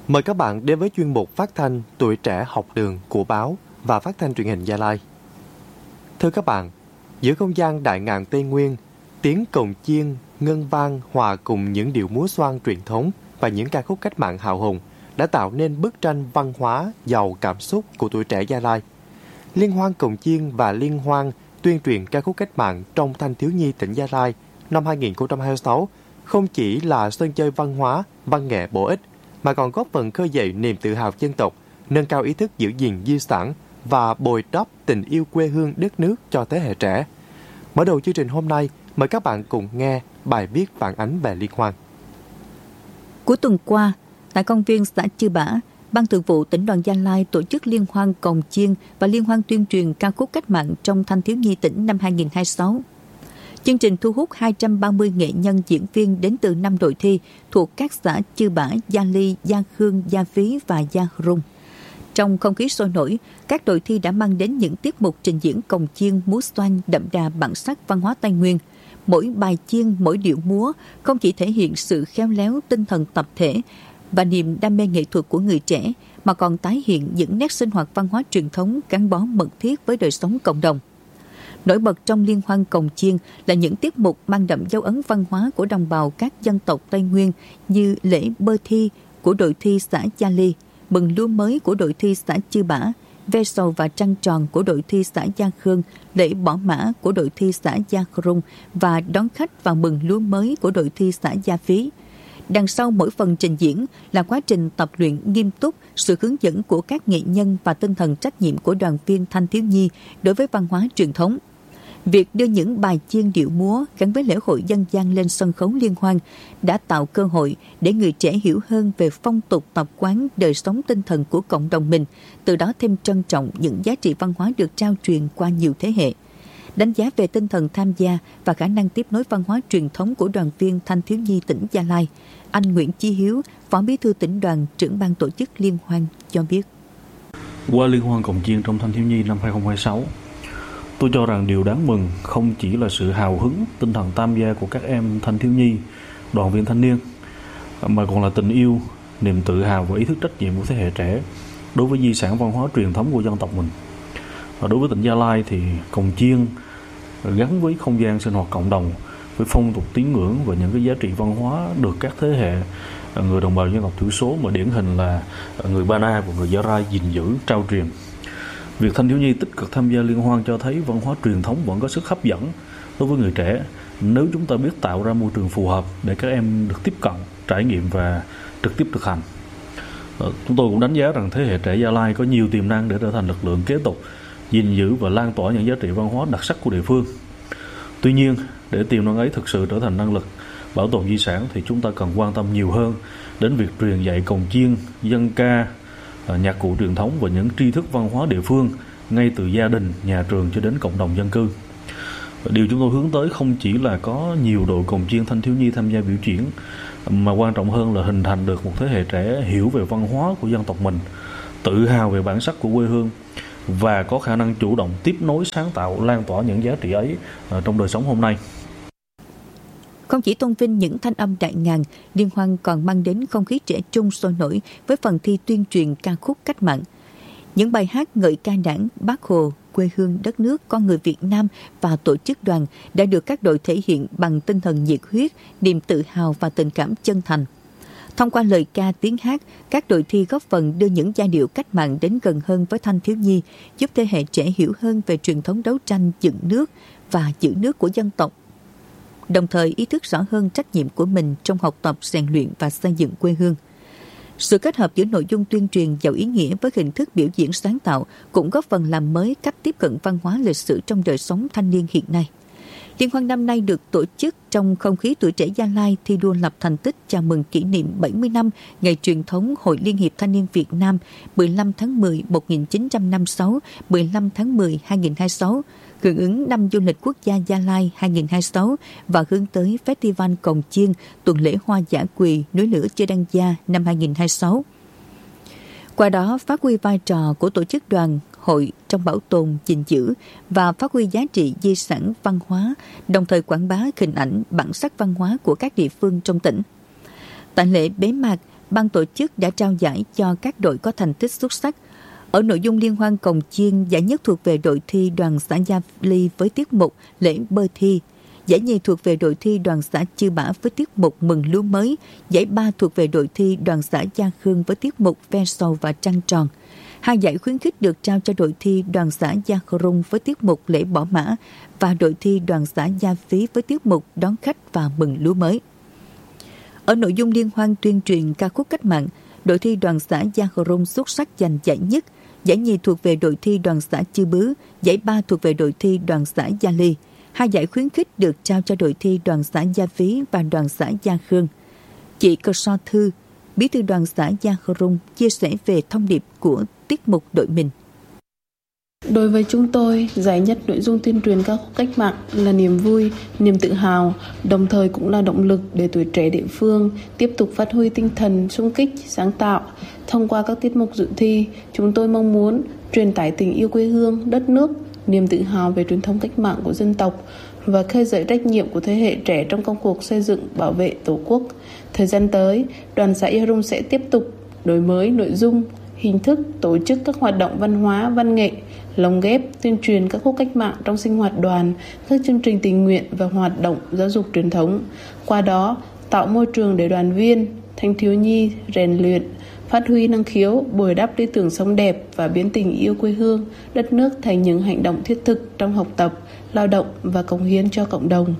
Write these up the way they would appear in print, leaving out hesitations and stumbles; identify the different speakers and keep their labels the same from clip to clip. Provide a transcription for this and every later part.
Speaker 1: Mời các bạn đến với chuyên mục phát thanh Tuổi Trẻ Học Đường của báo và phát thanh truyền hình Gia Lai. Thưa các bạn, giữa không gian đại ngàn Tây Nguyên, tiếng cồng chiêng, ngân vang hòa cùng những điệu múa xoan truyền thống và những ca khúc cách mạng hào hùng đã tạo nên bức tranh văn hóa giàu cảm xúc của tuổi trẻ Gia Lai. Liên hoan cồng chiêng và liên hoan tuyên truyền ca khúc cách mạng trong thanh thiếu nhi tỉnh Gia Lai năm 2026 không chỉ là sân chơi văn hóa, văn nghệ bổ ích, mà còn góp phần khơi dậy niềm tự hào dân tộc, nâng cao ý thức giữ gìn di sản và bồi đắp tình yêu quê hương đất nước cho thế hệ trẻ. Mở đầu chương trình hôm nay, mời các bạn cùng nghe bài viết phản ánh về liên hoan.
Speaker 2: Cuối tuần qua, tại công viên xã Chư Bả, Ban Thường vụ Tỉnh đoàn Gia Lai tổ chức liên hoan cồng chiêng và liên hoan tuyên truyền ca khúc cách mạng trong thanh thiếu nhi tỉnh năm 2026. Chương trình thu hút 230 nghệ nhân diễn viên đến từ 5 đội thi thuộc các xã Chư Bả, Gia Ly, Gia Khương, Gia Phí và Gia Rung. Trong không khí sôi nổi, các đội thi đã mang đến những tiết mục trình diễn cồng chiêng, múa xoan đậm đà bản sắc văn hóa Tây Nguyên. Mỗi bài chiêng, mỗi điệu múa không chỉ thể hiện sự khéo léo, tinh thần tập thể và niềm đam mê nghệ thuật của người trẻ, mà còn tái hiện những nét sinh hoạt văn hóa truyền thống gắn bó mật thiết với đời sống cộng đồng. Nổi bật trong liên hoan cồng chiêng là những tiết mục mang đậm dấu ấn văn hóa của đồng bào các dân tộc Tây Nguyên như lễ bơ thi của đội thi xã Gia Ly, mừng lúa mới của đội thi xã Chư Bả, ve sầu và trăng tròn của đội thi xã Gia Khương, lễ bỏ mã của đội thi xã Gia Rung và đón khách vào mừng lúa mới của đội thi xã Gia Phí. Đằng sau mỗi phần trình diễn là quá trình tập luyện nghiêm túc, sự hướng dẫn của các nghệ nhân và tinh thần trách nhiệm của đoàn viên thanh thiếu nhi đối với văn hóa truyền thống. Việc đưa những bài chiêng điệu múa gắn với lễ hội dân gian lên sân khấu liên hoan đã tạo cơ hội để người trẻ hiểu hơn về phong tục tập quán, đời sống tinh thần của cộng đồng mình, từ đó thêm trân trọng những giá trị văn hóa được trao truyền qua nhiều thế hệ. Đánh giá về tinh thần tham gia và khả năng tiếp nối văn hóa truyền thống của đoàn viên thanh thiếu nhi tỉnh Gia Lai, anh Nguyễn Chí Hiếu, Phó Bí thư tỉnh đoàn, trưởng ban tổ chức liên hoan cho biết.
Speaker 3: Qua liên hoan cồng chiêng trong thanh thiếu nhi năm 2026, tôi cho rằng điều đáng mừng không chỉ là sự hào hứng, tinh thần tham gia của các em thanh thiếu nhi, đoàn viên thanh niên, mà còn là tình yêu, niềm tự hào và ý thức trách nhiệm của thế hệ trẻ đối với di sản văn hóa truyền thống của dân tộc mình. Và đối với tỉnh Gia Lai thì cồng chiêng gắn với không gian sinh hoạt cộng đồng, với phong tục tín ngưỡng và những cái giá trị văn hóa được các thế hệ người đồng bào dân tộc thiểu số mà điển hình là người Ba Na và người Gia Rai gìn giữ, trao truyền. Việc thanh thiếu nhi tích cực tham gia liên hoan cho thấy văn hóa truyền thống vẫn có sức hấp dẫn đối với người trẻ nếu chúng ta biết tạo ra môi trường phù hợp để các em được tiếp cận, trải nghiệm và trực tiếp thực hành. Chúng tôi cũng đánh giá rằng thế hệ trẻ Gia Lai có nhiều tiềm năng để trở thành lực lượng kế tục gìn giữ và lan tỏa những giá trị văn hóa đặc sắc của địa phương. Tuy nhiên, để tiềm năng ấy thực sự trở thành năng lực bảo tồn di sản thì chúng ta cần quan tâm nhiều hơn đến việc truyền dạy cồng chiêng, dân ca, nhạc cụ truyền thống và những tri thức văn hóa địa phương ngay từ gia đình, nhà trường cho đến cộng đồng dân cư. Điều chúng tôi hướng tới không chỉ là có nhiều đội cồng chiêng thanh thiếu nhi tham gia biểu diễn, mà quan trọng hơn là hình thành được một thế hệ trẻ hiểu về văn hóa của dân tộc mình, tự hào về bản sắc của quê hương và có khả năng chủ động tiếp nối, sáng tạo, lan tỏa những giá trị ấy trong đời sống hôm nay.
Speaker 2: Không chỉ tôn vinh những thanh âm đại ngàn, liên hoan còn mang đến không khí trẻ trung sôi nổi với phần thi tuyên truyền ca khúc cách mạng. Những bài hát ngợi ca Đảng, Bác Hồ, quê hương đất nước, con người Việt Nam và tổ chức đoàn đã được các đội thể hiện bằng tinh thần nhiệt huyết, niềm tự hào và tình cảm chân thành. Thông qua lời ca tiếng hát, các đội thi góp phần đưa những giai điệu cách mạng đến gần hơn với thanh thiếu nhi, giúp thế hệ trẻ hiểu hơn về truyền thống đấu tranh dựng nước và giữ nước của dân tộc, đồng thời ý thức rõ hơn trách nhiệm của mình trong học tập, rèn luyện và xây dựng quê hương. Sự kết hợp giữa nội dung tuyên truyền giàu ý nghĩa với hình thức biểu diễn sáng tạo cũng góp phần làm mới cách tiếp cận văn hóa lịch sử trong đời sống thanh niên hiện nay. Liên hoan năm nay được tổ chức trong không khí tuổi trẻ Gia Lai thi đua lập thành tích chào mừng kỷ niệm 70 năm ngày truyền thống Hội Liên hiệp Thanh niên Việt Nam 15 tháng 10 1956, 15 tháng 10 2026, hưởng ứng năm du lịch quốc gia Gia Lai 2026 và hướng tới Festival Cồng Chiêng tuần lễ hoa dã quỳ núi lửa Chơ Đăng Gia năm 2026. Qua đó phát huy vai trò của tổ chức đoàn, hội trong bảo tồn, gìn giữ và phát huy giá trị di sản văn hóa, đồng thời quảng bá hình ảnh bản sắc văn hóa của các địa phương trong tỉnh. Tại lễ bế mạc, ban tổ chức đã trao giải cho các đội có thành tích xuất sắc. Ở nội dung liên hoan cồng chiêng, giải nhất thuộc về đội thi đoàn xã Gia Ly với tiết mục lễ bơi thi. Giải nhì thuộc về đội thi đoàn xã Chư Bả với tiết mục mừng lúa mới. Giải ba thuộc về đội thi đoàn xã Gia Khương với tiết mục ve sầu và trăng tròn. 2 giải khuyến khích được trao cho đội thi đoàn xã Gia Crung với tiết mục lễ bỏ mã và đội thi đoàn xã Gia Phí với tiết mục đón khách và mừng lúa mới. Ở nội dung liên hoan tuyên truyền ca khúc cách mạng, đội thi đoàn xã Gia Crung xuất sắc giành giải nhất. Giải nhì thuộc về đội thi đoàn xã Chư Bứ, giải ba thuộc về đội thi đoàn xã Gia Ly. 2 giải khuyến khích được trao cho đội thi đoàn xã Gia Phí và đoàn xã Gia Khương. Chị Cơ So Thư, bí thư đoàn xã Gia Crung, chia sẻ về thông điệp của tiết mục đội mình.
Speaker 4: Đối với chúng tôi, giải nhất nội dung tuyên truyền ca khúc cách mạng là niềm vui, niềm tự hào, đồng thời cũng là động lực để tuổi trẻ địa phương tiếp tục phát huy tinh thần xung kích, sáng tạo. Thông qua các tiết mục dự thi, chúng tôi mong muốn truyền tải tình yêu quê hương, đất nước, niềm tự hào về truyền thống cách mạng của dân tộc và khơi dậy trách nhiệm của thế hệ trẻ trong công cuộc xây dựng, bảo vệ Tổ quốc. Thời gian tới, đoàn xã Gia Crung sẽ tiếp tục đổi mới nội dung, hình thức, tổ chức các hoạt động văn hóa, văn nghệ, lồng ghép, tuyên truyền các khúc cách mạng trong sinh hoạt đoàn, các chương trình tình nguyện và hoạt động giáo dục truyền thống. Qua đó, tạo môi trường để đoàn viên, thanh thiếu nhi rèn luyện, phát huy năng khiếu, bồi đắp lý tưởng sống đẹp và biến tình yêu quê hương, đất nước thành những hành động thiết thực trong học tập, lao động và cống hiến cho cộng đồng.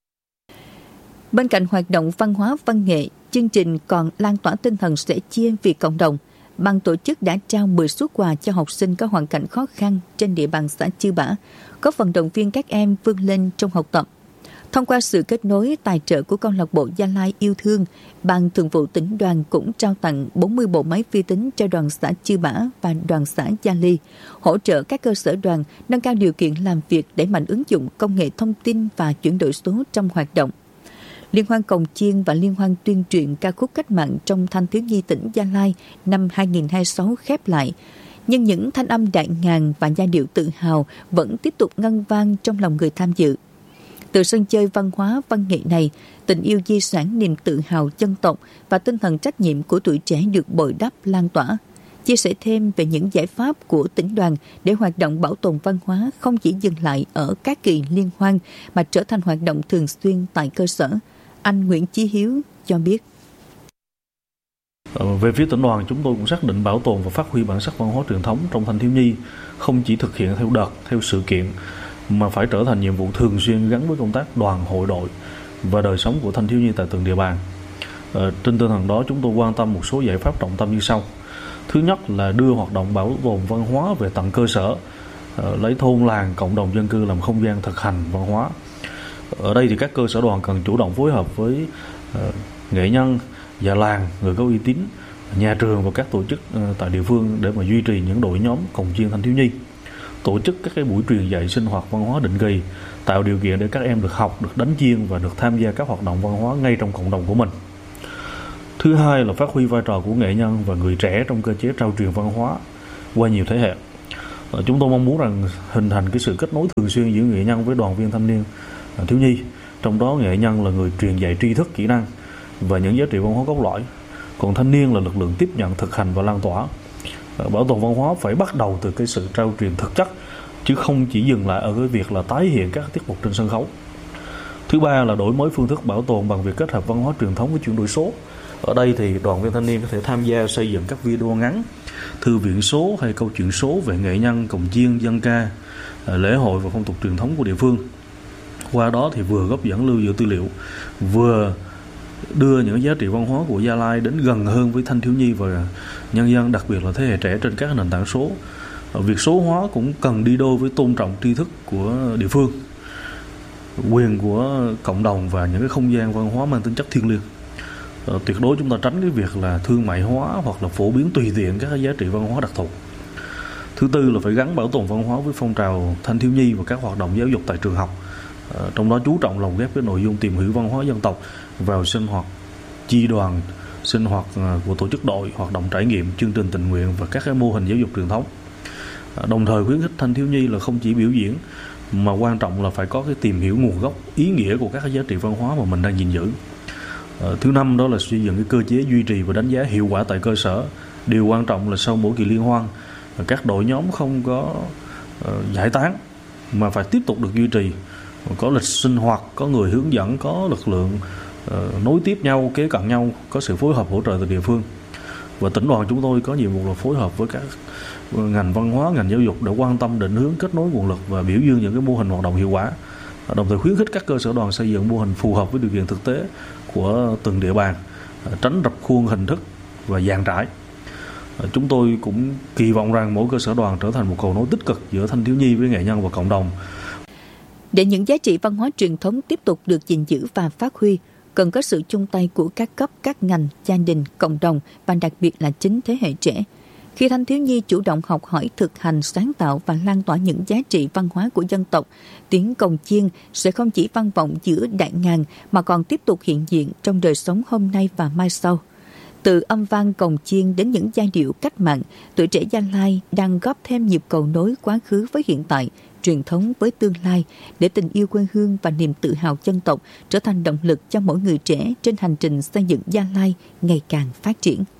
Speaker 2: Bên cạnh hoạt động văn hóa văn nghệ, chương trình còn lan tỏa tinh thần sẻ chia vì cộng đồng. Ban tổ chức đã trao 10 suất quà cho học sinh có hoàn cảnh khó khăn trên địa bàn xã Chư Bả, có phần động viên các em vươn lên trong học tập. Thông qua sự kết nối tài trợ của câu lạc bộ Gia Lai yêu thương, Ban Thường vụ Tỉnh đoàn cũng trao tặng 40 bộ máy vi tính cho đoàn xã Chư Bả và đoàn xã Gia Ly, hỗ trợ các cơ sở đoàn nâng cao điều kiện làm việc, đẩy mạnh ứng dụng công nghệ thông tin và chuyển đổi số trong hoạt động. Liên hoan cồng chiêng và liên hoan tuyên truyền ca khúc cách mạng trong thanh thiếu nhi tỉnh Gia Lai năm 2026 khép lại. Nhưng những thanh âm đại ngàn và giai điệu tự hào vẫn tiếp tục ngân vang trong lòng người tham dự. Từ sân chơi văn hóa văn nghệ này, tình yêu di sản, niềm tự hào dân tộc và tinh thần trách nhiệm của tuổi trẻ được bồi đắp lan tỏa. Chia sẻ thêm về những giải pháp của tỉnh đoàn để hoạt động bảo tồn văn hóa không chỉ dừng lại ở các kỳ liên hoan mà trở thành hoạt động thường xuyên tại cơ sở, anh Nguyễn Chí Hiếu cho biết.
Speaker 3: Về phía tỉnh đoàn, chúng tôi cũng xác định bảo tồn và phát huy bản sắc văn hóa truyền thống trong thanh thiếu nhi không chỉ thực hiện theo đợt, theo sự kiện, mà phải trở thành nhiệm vụ thường xuyên gắn với công tác đoàn, hội đội và đời sống của thanh thiếu nhi tại từng địa bàn. Trên tinh thần đó, chúng tôi quan tâm một số giải pháp trọng tâm như sau. Thứ nhất là đưa hoạt động bảo tồn văn hóa về tận cơ sở, lấy thôn làng, cộng đồng dân cư làm không gian thực hành văn hóa. Ở đây thì các cơ sở đoàn cần chủ động phối hợp với nghệ nhân, già làng, người có uy tín, nhà trường và các tổ chức tại địa phương để mà duy trì những đội nhóm cồng chiêng thanh thiếu nhi. Tổ chức các cái buổi truyền dạy sinh hoạt văn hóa định kỳ, tạo điều kiện để các em được học, được đánh chiêng và được tham gia các hoạt động văn hóa ngay trong cộng đồng của mình. Thứ hai là phát huy vai trò của nghệ nhân và người trẻ trong cơ chế trao truyền văn hóa qua nhiều thế hệ. Chúng tôi mong muốn rằng hình thành cái sự kết nối thường xuyên giữa nghệ nhân với đoàn viên thanh niên thiếu nhi, trong đó nghệ nhân là người truyền dạy tri thức, kỹ năng và những giá trị văn hóa cốt lõi, còn thanh niên là lực lượng tiếp nhận, thực hành và lan tỏa. Bảo tồn văn hóa phải bắt đầu từ cái sự trao truyền thực chất, chứ không chỉ dừng lại ở cái việc là tái hiện các tiết mục trên sân khấu. Thứ ba là đổi mới phương thức bảo tồn bằng việc kết hợp văn hóa truyền thống với chuyển đổi số. Ở đây thì đoàn viên thanh niên có thể tham gia xây dựng các video ngắn, thư viện số hay câu chuyện số về nghệ nhân, cồng chiêng, dân ca, lễ hội và phong tục truyền thống của địa phương. Qua đó thì vừa góp dẫn lưu giữ tư liệu, vừa đưa những giá trị văn hóa của Gia Lai đến gần hơn với thanh thiếu nhi và nhân dân, đặc biệt là thế hệ trẻ trên các nền tảng số. Việc số hóa cũng cần đi đôi với tôn trọng tri thức của địa phương, quyền của cộng đồng và những cái không gian văn hóa mang tính chất thiêng liêng. Tuyệt đối chúng ta tránh cái việc là thương mại hóa hoặc là phổ biến tùy tiện các giá trị văn hóa đặc thù. Thứ tư là phải gắn bảo tồn văn hóa với phong trào thanh thiếu nhi và các hoạt động giáo dục tại trường học. Trong đó chú trọng lồng ghép cái nội dung tìm hiểu văn hóa dân tộc vào sinh hoạt chi đoàn, sinh hoạt của tổ chức đội, hoạt động trải nghiệm, chương trình tình nguyện và các cái mô hình giáo dục truyền thống. Đồng thời khuyến khích thanh thiếu nhi là không chỉ biểu diễn mà quan trọng là phải có cái tìm hiểu nguồn gốc, ý nghĩa của các cái giá trị văn hóa mà mình đang gìn giữ. Thứ năm đó là xây dựng cái cơ chế duy trì và đánh giá hiệu quả tại cơ sở. Điều quan trọng là sau mỗi kỳ liên hoan, các đội nhóm không có giải tán mà phải tiếp tục được duy trì, có lịch sinh hoạt, có người hướng dẫn, có lực lượng nối tiếp nhau, kế cận nhau, có sự phối hợp hỗ trợ từ địa phương. Và tỉnh đoàn chúng tôi có nhiệm vụ là phối hợp với các ngành văn hóa, ngành giáo dục để quan tâm định hướng, kết nối nguồn lực và biểu dương những cái mô hình hoạt động hiệu quả, đồng thời khuyến khích các cơ sở đoàn xây dựng mô hình phù hợp với điều kiện thực tế của từng địa bàn, tránh rập khuôn hình thức và dàn trải. Chúng tôi cũng kỳ vọng rằng mỗi cơ sở đoàn trở thành một cầu nối tích cực giữa thanh thiếu nhi với nghệ nhân và cộng đồng.
Speaker 2: Để những giá trị văn hóa truyền thống tiếp tục được gìn giữ và phát huy, cần có sự chung tay của các cấp, các ngành, gia đình, cộng đồng và đặc biệt là chính thế hệ trẻ. Khi thanh thiếu nhi chủ động học hỏi, thực hành, sáng tạo và lan tỏa những giá trị văn hóa của dân tộc, tiếng cồng chiêng sẽ không chỉ vang vọng giữa đại ngàn mà còn tiếp tục hiện diện trong đời sống hôm nay và mai sau. Từ âm vang cồng chiêng đến những giai điệu cách mạng, tuổi trẻ Gia Lai đang góp thêm nhịp cầu nối quá khứ với hiện tại, truyền thống với tương lai, để tình yêu quê hương và niềm tự hào dân tộc trở thành động lực cho mỗi người trẻ trên hành trình xây dựng Gia Lai ngày càng phát triển.